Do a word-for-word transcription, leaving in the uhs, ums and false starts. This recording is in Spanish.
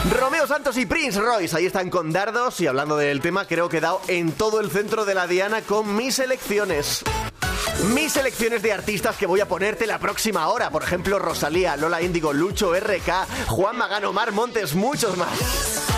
Romeo Santos y Prince Royce, ahí están con dardos. Y hablando del tema, creo que he dado en todo el centro de la diana con mis elecciones. Mis selecciones de artistas que voy a ponerte la próxima hora. Por ejemplo, Rosalía, Lola Índigo, Lucho R K, Juan Magán, Omar Montes, muchos más.